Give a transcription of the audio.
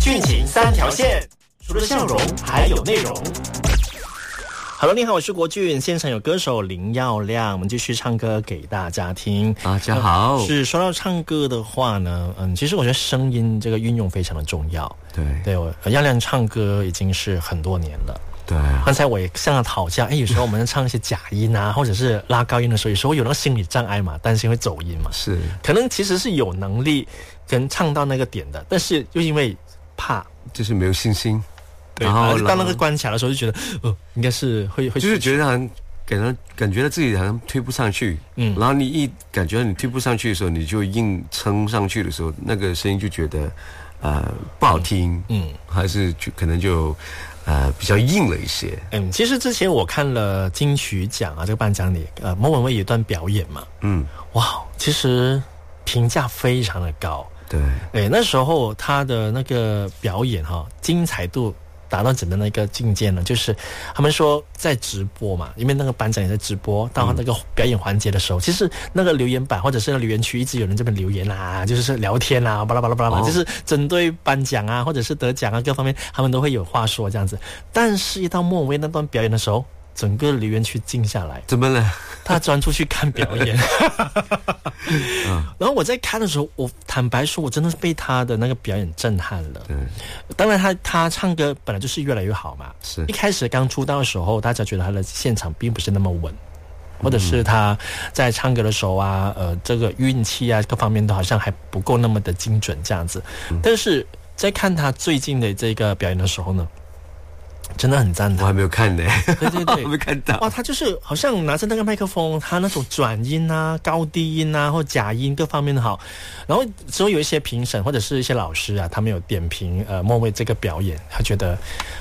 剧情三条线，除了笑容还有内容。Hello， 你好，我是国俊，现场有歌手林耀亮，我们继续唱歌给大家听。 大家好。 是说到唱歌的话呢，其实我觉得声音这个运用非常的重要。对，我耀亮唱歌已经是很多年了。 对啊， 刚才我也向他讨教，有时候我们唱一些假音啊，或者是拉高音的时候，有时候有那个心理障碍嘛，担心会走音嘛。 是， 可能其实是有能力跟唱到那个点的，但是又因为怕， 就是没有信心。 对，然后当那个关卡的时候，就觉得应该是会， 就是觉得好像感觉到自己好像推不上去。然后你一感觉到你推不上去的时候，你就硬撑上去的时候，那个声音就觉得不好听。还是可能就比较硬了一些。 其实之前我看了金曲奖啊，这个颁奖礼，莫文蔚有一段表演嘛。哇，其实评价非常的高。对，那时候他的那个表演精彩度达到怎么那个境界呢？就是他们说在直播嘛，因为那个颁奖也在直播，到那个表演环节的时候，其实那个留言板或者是那个留言区一直有人这边留言啊，就是聊天啊，巴拉巴拉巴拉，就是针对颁奖啊或者是得奖啊各方面，他们都会有话说这样子。但是一到莫文蔚那段表演的时候，整个留言区静下来。 怎么了？ 他专注去看表演。然后我在看的时候，我坦白说，我真的是被他的那个表演震撼了。当然他唱歌本来就是越来越好嘛。 是一开始刚出道的时候，大家觉得他的现场并不是那么稳，或者是他在唱歌的时候啊，这个运气啊各方面都好像还不够那么的精准这样子。但是在看他最近的这个表演的时候呢，真的很赞叹。 我还没有看呢。 对， 我没看到。 哇，他就是好像拿着那个麦克风，他那种转音啊、高低音啊或假音各方面的好。然后之后有一些评审或者是一些老师啊，他们有点评莫文蔚这个表演，他觉得